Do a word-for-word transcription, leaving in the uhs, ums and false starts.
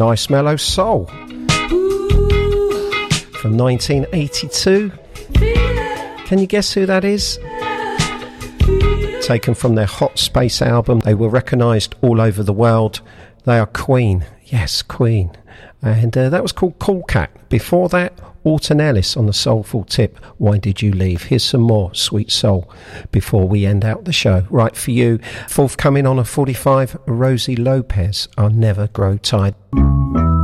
Nice mellow soul from nineteen eighty-two. Can you guess who that is? Taken from their Hot Space album. They were recognised all over the world. They are Queen. Yes, Queen. And uh, that was called Cool Cat. Before that, Alton Ellis on the Soulful Tip. Why Did You Leave? Here's some more Sweet Soul before we end out the show. Right for you, forthcoming on a forty-five, Rosie Lopez, I'll Never Grow Tired.